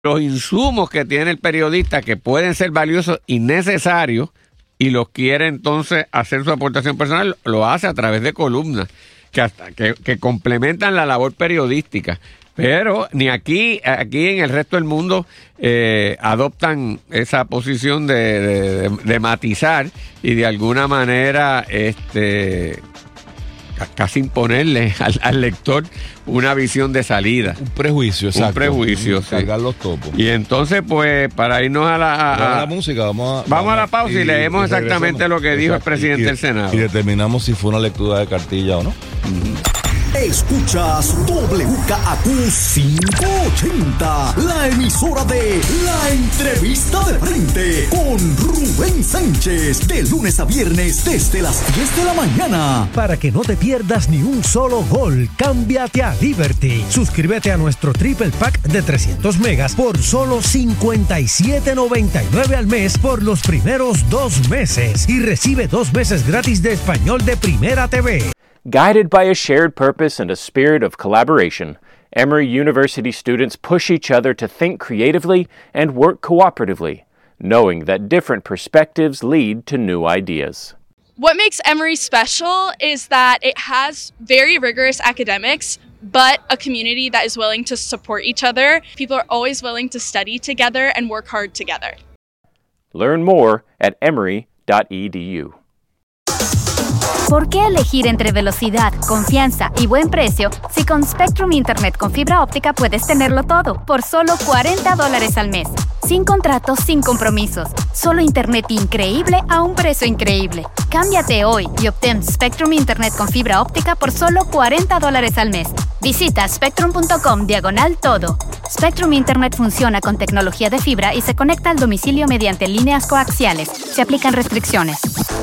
los insumos que tiene el periodista, que pueden ser valiosos y necesarios, y los quiere entonces hacer su aportación personal, lo hace a través de columnas que complementan la labor periodística. Pero ni aquí en el resto del mundo adoptan esa posición de matizar y de alguna manera casi imponerle al lector una visión de salida. Un prejuicio, exacto. Un prejuicio, sí. Cargar los topos. Y entonces, pues, para irnos a la música, vamos a la pausa y leemos exactamente lo que dijo el presidente del Senado. Y determinamos si fue una lectura de cartilla o no. Escuchas WKAQ 580, la emisora de La Entrevista de Frente, con Rubén Sánchez, de lunes a viernes desde las 10 de la mañana. Para que no te pierdas ni un solo gol, cámbiate a Liberty. Suscríbete a nuestro Triple Pack de 300 megas por solo $57.99 al mes por los primeros 2 meses y recibe 2 meses gratis de español de Primera TV. Guided by a shared purpose and a spirit of collaboration, Emory University students push each other to think creatively and work cooperatively, knowing that different perspectives lead to new ideas. What makes Emory special is that it has very rigorous academics, but a community that is willing to support each other. People are always willing to study together and work hard together. Learn more at emory.edu. ¿Por qué elegir entre velocidad, confianza y buen precio si con Spectrum Internet con fibra óptica puedes tenerlo todo por solo $40 al mes? Sin contratos, sin compromisos. Solo internet increíble a un precio increíble. Cámbiate hoy y obtén Spectrum Internet con fibra óptica por solo $40 al mes. Visita spectrum.com/todo. Spectrum Internet funciona con tecnología de fibra y se conecta al domicilio mediante líneas coaxiales. Se aplican restricciones.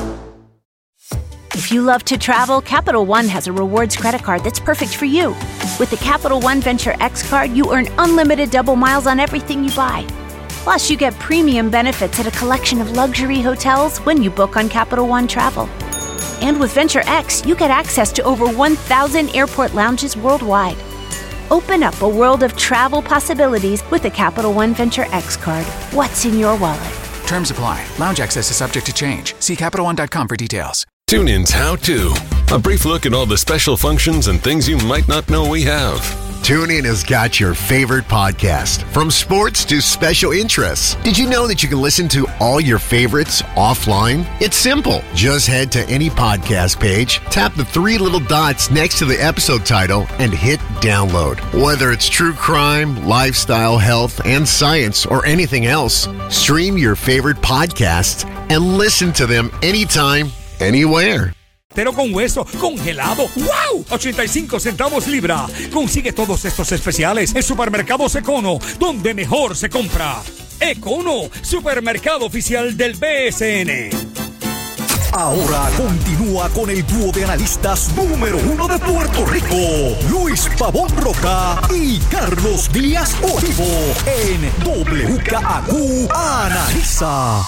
If you love to travel, Capital One has a rewards credit card that's perfect for you. With the Capital One Venture X card, you earn unlimited double miles on everything you buy. Plus, you get premium benefits at a collection of luxury hotels when you book on Capital One Travel. And with Venture X, you get access to over 1,000 airport lounges worldwide. Open up a world of travel possibilities with the Capital One Venture X card. What's in your wallet? Terms apply. Lounge access is subject to change. See CapitalOne.com for details. TuneIn's How To. A brief look at all the special functions and things you might not know we have. TuneIn has got your favorite podcast, from sports to special interests. Did you know that you can listen to all your favorites offline? It's simple. Just head to any podcast page, tap the 3 little dots next to the episode title, and hit download. Whether it's true crime, lifestyle, health, and science, or anything else, stream your favorite podcasts and listen to them anytime, anywhere. Pero con hueso congelado. ¡Wow! 85 centavos libra. Consigue todos estos especiales en Supermercados Econo, donde mejor se compra. Econo, supermercado oficial del BSN. Ahora continúa con el dúo de analistas número 1 de Puerto Rico, Luis Pavón Roca y Carlos Díaz Olivo, en WKAQ Analiza.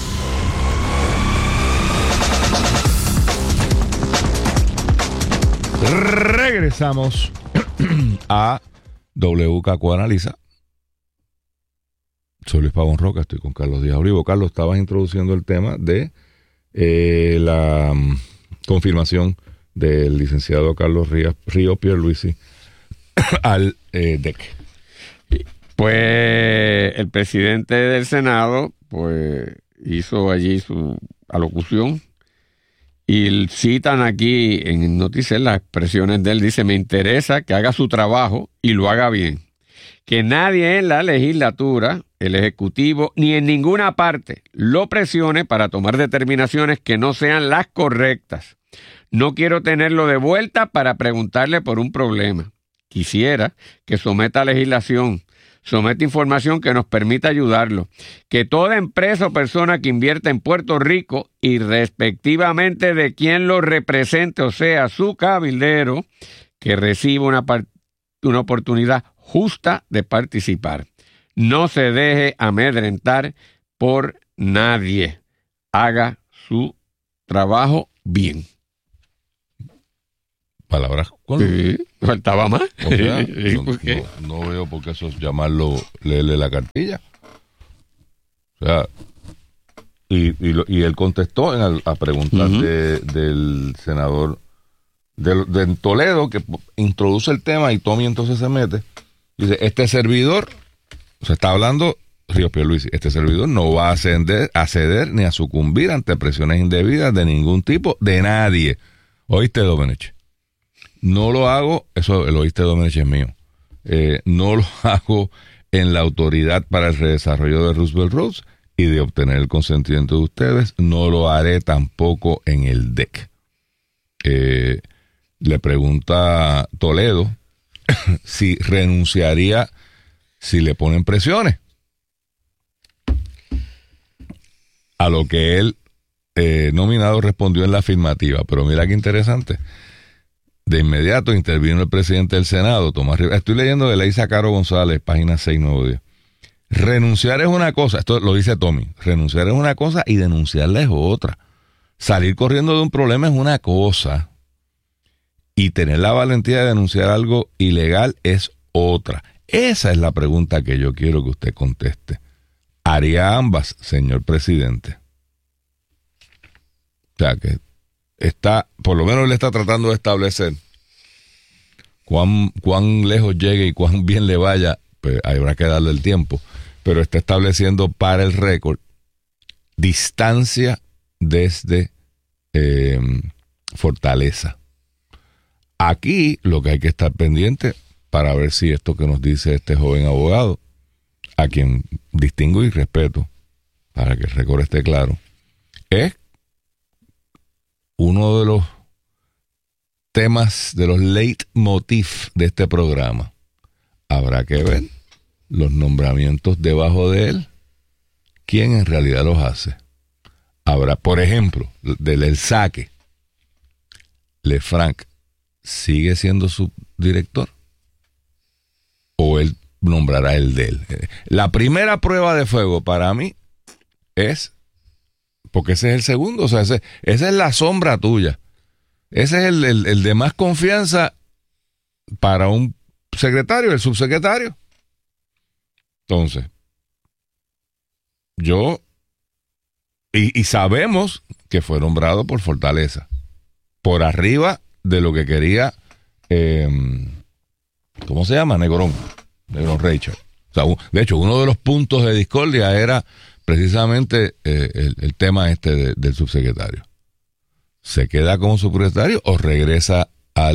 Regresamos a WKAQ Analiza. Soy Luis Pavón Roca, estoy con Carlos Díaz Olivo. Carlos, estabas introduciendo el tema de la confirmación del licenciado Carlos Río Pierluisi al DEC. Pues el presidente del Senado pues hizo allí su alocución. Y citan aquí en noticias las expresiones de él. Dice: me interesa que haga su trabajo y lo haga bien. Que nadie en la legislatura, el Ejecutivo, ni en ninguna parte lo presione para tomar determinaciones que no sean las correctas. No quiero tenerlo de vuelta para preguntarle por un problema. Quisiera que someta legislación, someta información que nos permita ayudarlo. Que toda empresa o persona que invierta en Puerto Rico, y respectivamente de quien lo represente, o sea, su cabildero, que reciba una oportunidad justa de participar. No se deje amedrentar por nadie. Haga su trabajo bien. Palabras con... Sí, faltaba más. O sea, ¿Por no veo por qué eso es llamarlo, leerle la cartilla. O sea, y él contestó a preguntas del senador de Toledo, que introduce el tema, y Tommy entonces se mete. Dice, este servidor, o sea, está hablando Ríos Pierluisi, este servidor no va a ceder ni a sucumbir ante presiones indebidas de ningún tipo, de nadie. ¿Oíste, Domenech? No lo hago, eso lo oíste, Domenech, es mío. No lo hago en la Autoridad para el Redesarrollo de Roosevelt Roads, y de obtener el consentimiento de ustedes, no lo haré tampoco en el DEC. Le pregunta Toledo si renunciaría si le ponen presiones. A lo que él, nominado, respondió en la afirmativa. Pero mira qué interesante. De inmediato intervino el presidente del Senado, Tomás Rivera. Estoy leyendo de Leisa Caro González, página 6, Nuevo Día. Renunciar es una cosa, esto lo dice Tommy, renunciar es una cosa y denunciarla es otra. Salir corriendo de un problema es una cosa y tener la valentía de denunciar algo ilegal es otra. Esa es la pregunta que yo quiero que usted conteste. ¿Haría ambas, señor presidente? O sea, que está, por lo menos le está tratando de establecer cuán lejos llegue y cuán bien le vaya, pues habrá que darle el tiempo. Pero está estableciendo para el récord distancia desde Fortaleza. Aquí lo que hay que estar pendiente para ver si esto que nos dice este joven abogado, a quien distingo y respeto, para que el récord esté claro, es uno de los temas, de los leitmotiv de este programa. Habrá que ver los nombramientos debajo de él, quién en realidad los hace. Habrá, por ejemplo, del Saque, Lefranc, ¿sigue siendo subdirector? ¿O él nombrará el de él? La primera prueba de fuego para mí es, porque ese es el segundo, o sea, esa es la sombra tuya. Ese es el de más confianza para un secretario, el subsecretario. Entonces, y sabemos que fue nombrado por Fortaleza, por arriba de lo que quería, ¿cómo se llama? Negrón Rachel. O sea, de hecho, uno de los puntos de discordia era precisamente el tema del subsecretario. ¿Se queda como subsecretario o regresa a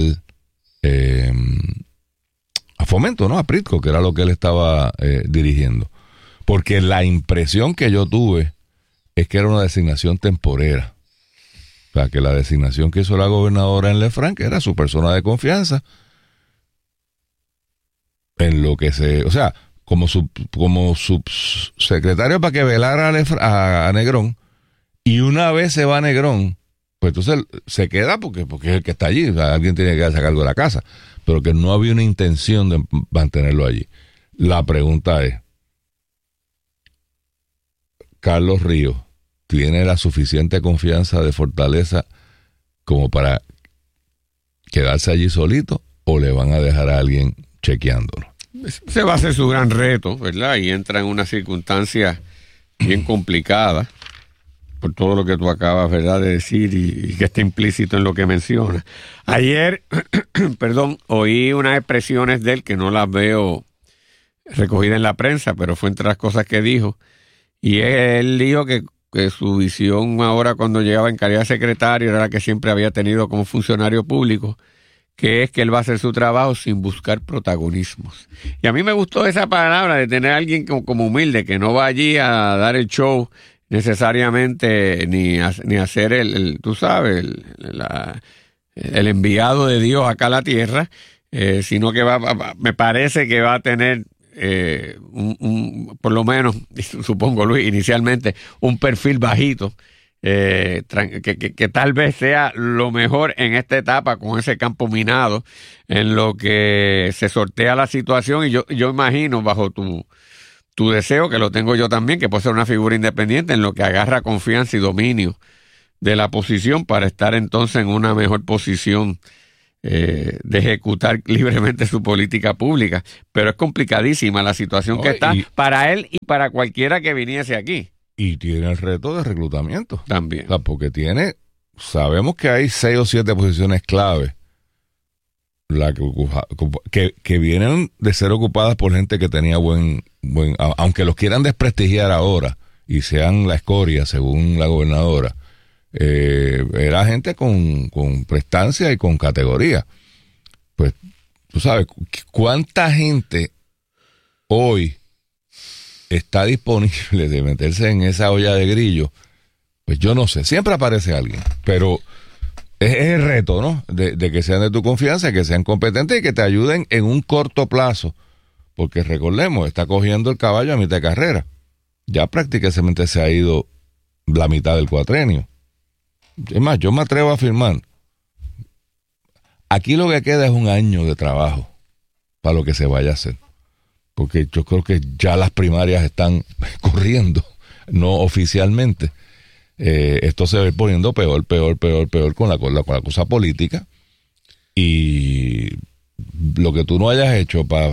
Fomento, ¿no? A Pritco, que era lo que él estaba dirigiendo? Porque la impresión que yo tuve es que era una designación temporera. O sea, que la designación que hizo la gobernadora en Lefranc era su persona de confianza. En lo que o sea, como subsecretario para que velara a Negrón, y una vez se va a Negrón, pues entonces se queda porque es el que está allí. O sea, alguien tiene que sacar algo de la casa, pero que no había una intención de mantenerlo allí. La pregunta es, ¿Carlos Ríos tiene la suficiente confianza de Fortaleza como para quedarse allí solito, o le van a dejar a alguien chequeándolo? Ese va a ser su gran reto, ¿verdad? Y entra en una circunstancia bien complicada por todo lo que tú acabas, ¿verdad?, de decir y que está implícito en lo que mencionas. Ayer, oí unas expresiones de él que no las veo recogidas en la prensa, pero fue entre las cosas que dijo. Y él dijo que su visión ahora, cuando llegaba en calidad de secretario, era la que siempre había tenido como funcionario público, que es que él va a hacer su trabajo sin buscar protagonismos. Y a mí me gustó esa palabra de tener a alguien como humilde, que no va allí a dar el show necesariamente, ni hacer tú sabes, el enviado de Dios acá a la tierra, sino que me parece que va a tener por lo menos, supongo, Luis, inicialmente un perfil bajito, que tal vez sea lo mejor en esta etapa, con ese campo minado, en lo que se sortea la situación. Y yo imagino, bajo tu deseo, que lo tengo yo también, que puede ser una figura independiente, en lo que agarra confianza y dominio de la posición para estar entonces en una mejor posición de ejecutar libremente su política pública. Pero es complicadísima la situación que está para él y para cualquiera que viniese aquí. Y tiene el reto de reclutamiento. También. O sea, porque sabemos que hay 6 o 7 posiciones clave que vienen de ser ocupadas por gente que tenía aunque los quieran desprestigiar ahora y sean la escoria según la gobernadora, era gente con prestancia y con categoría. Pues tú sabes cuánta gente hoy está disponible de meterse en esa olla de grillo. Pues yo no sé, siempre aparece alguien, pero es el reto, ¿no? De que sean de tu confianza, que sean competentes y que te ayuden en un corto plazo, porque recordemos, está cogiendo el caballo a mitad de carrera. Ya prácticamente se ha ido la mitad del cuatrenio. Es más, yo me atrevo a afirmar, aquí lo que queda es un año de trabajo para lo que se vaya a hacer. Porque yo creo que ya las primarias están corriendo, no oficialmente. Esto se va a ir poniendo peor con la cosa política. Y lo que tú no hayas hecho para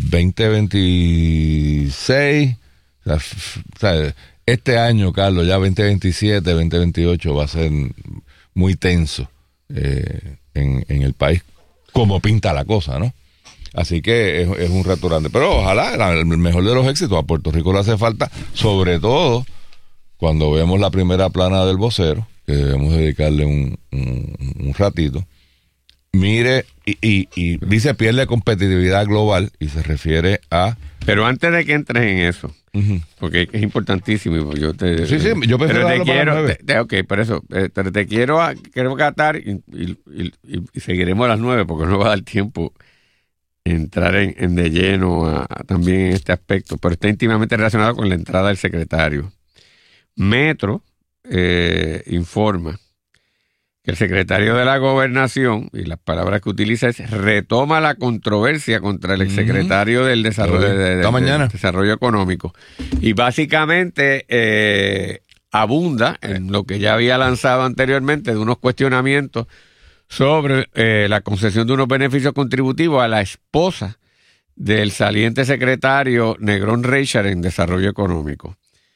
2026, o sea, este año, Carlos, ya 2027, 2028 va a ser muy tenso en el país, como pinta la cosa, ¿no? Así que es un reto grande. Pero ojalá, el mejor de los éxitos. A Puerto Rico le hace falta, sobre todo cuando vemos la primera plana del vocero, que debemos dedicarle un ratito. Mire, y dice pierde competitividad global, y se refiere a... Pero antes de que entres en eso, porque es importantísimo, yo prefiero te quiero, por eso, pero te quiero acatar y seguiremos a las 9, porque no va a dar tiempo entrar en de lleno también en este aspecto, pero está íntimamente relacionado con la entrada del secretario. Metro informa que el secretario de la Gobernación, y las palabras que utiliza es, retoma la controversia contra el exsecretario del Desarrollo Económico. Y básicamente abunda en lo que ya había lanzado anteriormente de unos cuestionamientos sobre la concesión de unos beneficios contributivos a la esposa del saliente secretario Negrón Reichard en Desarrollo Económico.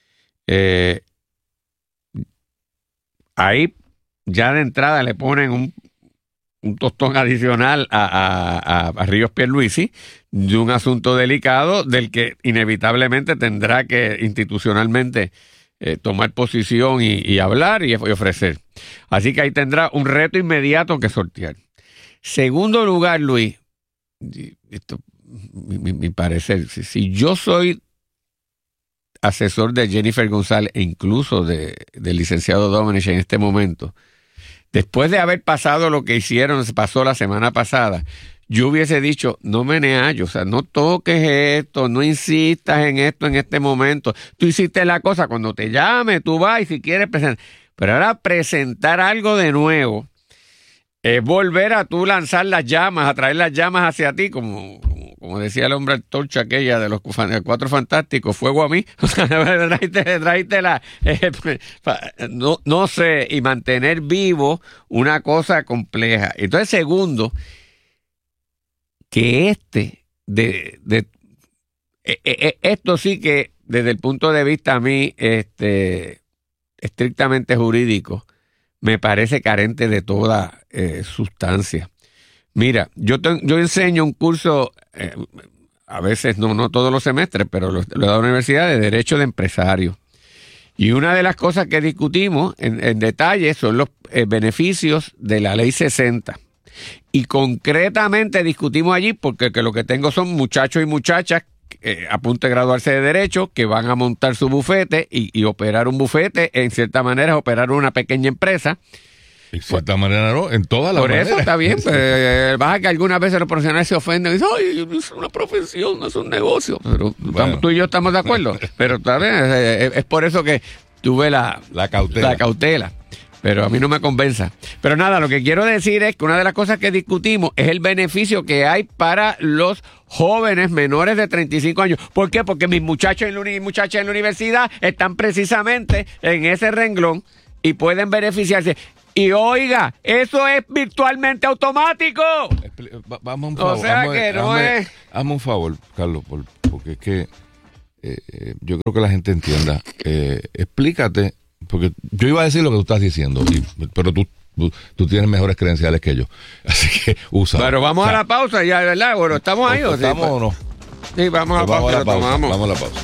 Ahí ya de entrada le ponen un tostón adicional a Ríos Pierluisi de un asunto delicado del que inevitablemente tendrá que institucionalmente tomar posición y hablar y ofrecer. Así que ahí tendrá un reto inmediato que sortear. Segundo lugar, Luis, esto mi parecer, si yo soy asesor de Jennifer González e incluso del licenciado Domenech en este momento, después de haber pasado lo que pasó la semana pasada, yo hubiese dicho, no meneallo, o sea, no toques esto, no insistas en esto en este momento. Tú hiciste la cosa, cuando te llame, tú vas y si quieres presentar. Pero ahora presentar algo de nuevo es volver a tú lanzar las llamas, a traer las llamas hacia ti, como decía el hombre antorcha aquella de los Cuatro Fantásticos, fuego a mí. O sea, tráete no sé, y mantener vivo una cosa compleja. Entonces, segundo, que esto sí que desde el punto de vista a mí estrictamente jurídico me parece carente de toda sustancia. Mira, yo enseño un curso, a veces no todos los semestres, pero lo he dado a la universidad, de Derecho de Empresario. Y una de las cosas que discutimos en detalle son los beneficios de la Ley 60. Y concretamente discutimos allí porque lo que tengo son muchachos y muchachas a punto de graduarse de Derecho que van a montar su bufete y operar un bufete, en cierta manera, es operar una pequeña empresa. De cierta manera, no, en todas las maneras. Por eso está bien, pues, baja que algunas veces los profesionales se ofenden y dicen, ¡ay, es una profesión, no es un negocio! Pero bueno, tú y yo estamos de acuerdo. Pero también es por eso que tuve la cautela. Pero a mí no me convenza. Pero nada, lo que quiero decir es que una de las cosas que discutimos es el beneficio que hay para los jóvenes menores de 35 años. ¿Por qué? Porque mis muchachos y muchachas en la universidad están precisamente en ese renglón y pueden beneficiarse. Y oiga, eso es virtualmente automático. Vamos un favor. O sea que no es... Hazme un favor, Carlos, porque es que yo creo que la gente entienda. Explícate, porque yo iba a decir lo que tú estás diciendo, pero tú tienes mejores credenciales que yo. Así que usa. Pero vamos a la pausa ya, ¿verdad? Bueno, ¿estamos ahí o ¿estamos o no? Sí, vamos a la pausa. Vamos a la pausa.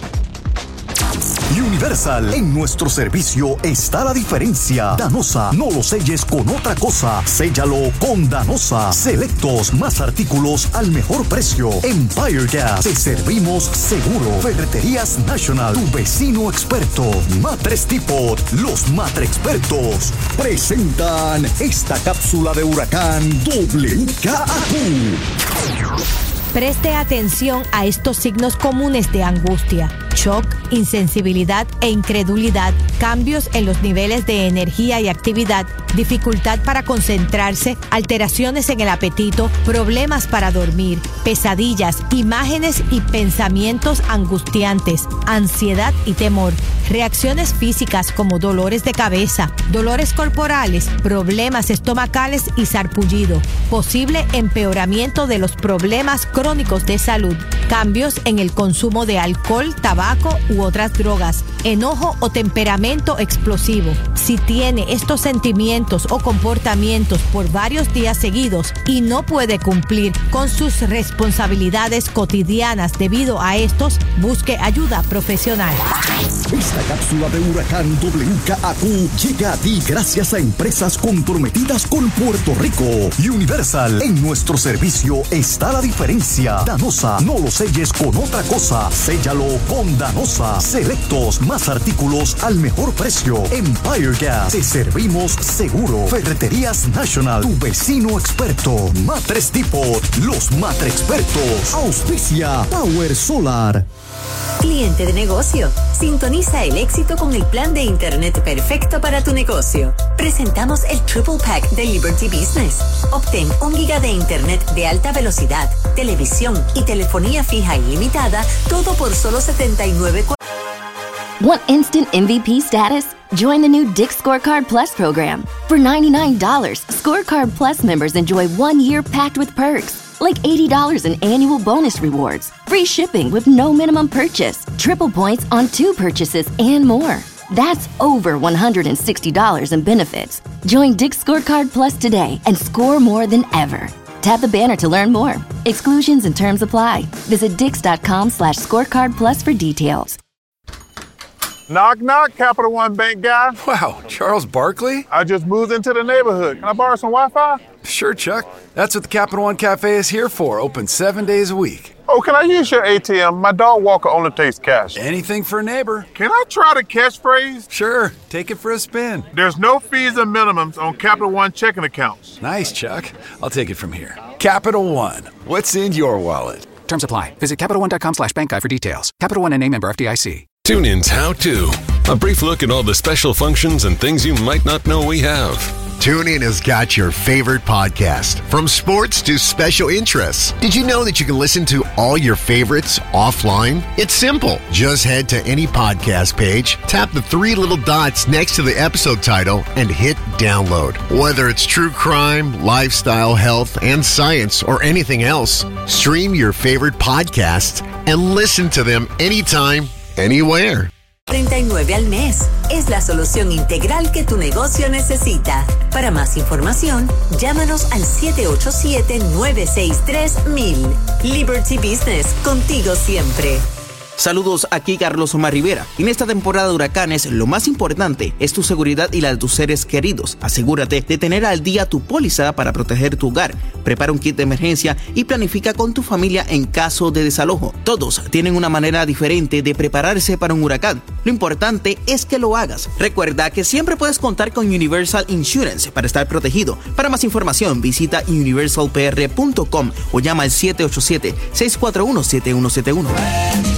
Universal, en nuestro servicio está la diferencia. Danosa, no lo selles con otra cosa. Séllalo con Danosa. Selectos, más artículos al mejor precio. Empire Gas, te servimos seguro. Ferreterías National, tu vecino experto. Matres Depot, los Matre Expertos presentan esta cápsula de huracán WKAQ. Preste atención a estos signos comunes de angustia: shock, insensibilidad e incredulidad, cambios en los niveles de energía y actividad, dificultad para concentrarse, alteraciones en el apetito, problemas para dormir, pesadillas, imágenes y pensamientos angustiantes, ansiedad y temor, reacciones físicas como dolores de cabeza, dolores corporales, problemas estomacales y sarpullido, posible empeoramiento de los problemas crónicos de salud, cambios en el consumo de alcohol, tabaco u otras drogas, enojo o temperamento explosivo. Si tiene estos sentimientos o comportamientos por varios días seguidos y no puede cumplir con sus responsabilidades cotidianas debido a estos, busque ayuda profesional. Esta cápsula de huracán WKAQ llega a ti gracias a empresas comprometidas con Puerto Rico. Universal, en nuestro servicio está la diferencia. Danosa, no lo selles con otra cosa. Séllalo con Danosa. Selectos, más artículos al mejor precio. Empire Gas, te servimos seguro. Ferreterías National, tu vecino experto. Matres Depot, los Matre Expertos. Auspicia Power Solar. Cliente de negocio, sintoniza el éxito con el plan de internet perfecto para tu negocio. Presentamos el Triple Pack de Liberty Business. Obtén 1 giga de internet de alta velocidad, televisión y telefonía fija ilimitada, todo por solo $79. Want instant MVP status? Join the new Dick's Scorecard Plus program. For $99, Scorecard Plus members enjoy 1 year packed with perks, like $80 in annual bonus rewards, free shipping with no minimum purchase, triple points on 2 purchases, and more. That's over $160 in benefits. Join Dick's Scorecard Plus today and score more than ever. Tap the banner to learn more. Exclusions and terms apply. Visit dix.com/scorecard plus for details. Knock, knock, Capital One Bank guy. Wow, Charles Barkley? I just moved into the neighborhood. Can I borrow some Wi-Fi? Sure, Chuck. That's what the Capital One Cafe is here for, open 7 days a week. Oh, can I use your ATM? My dog Walker only takes cash. Anything for a neighbor. Can I try the catchphrase? Sure, take it for a spin. There's no fees and minimums on Capital One checking accounts. Nice, Chuck. I'll take it from here. Capital One, what's in your wallet? Terms apply. Visit CapitalOne.com/bankguide for details. Capital One NA, member FDIC. TuneIn's How To. A brief look at all the special functions and things you might not know we have. TuneIn has got your favorite podcast, from sports to special interests. Did you know that you can listen to all your favorites offline? It's simple. Just head to any podcast page, tap the 3 little dots next to the episode title, and hit download. Whether it's true crime, lifestyle, health, and science, or anything else, stream your favorite podcasts and listen to them anytime, anywhere. $39 al mes es la solución integral que tu negocio necesita. Para más información, llámanos al 787-963-1000. Liberty Business, contigo siempre. Saludos, aquí Carlos Omar Rivera. En esta temporada de huracanes, lo más importante es tu seguridad y la de tus seres queridos. Asegúrate de tener al día tu póliza para proteger tu hogar. Prepara un kit de emergencia y planifica con tu familia en caso de desalojo. Todos tienen una manera diferente de prepararse para un huracán. Lo importante es que lo hagas. Recuerda que siempre puedes contar con Universal Insurance para estar protegido. Para más información, visita universalpr.com o llama al 787-641-7171.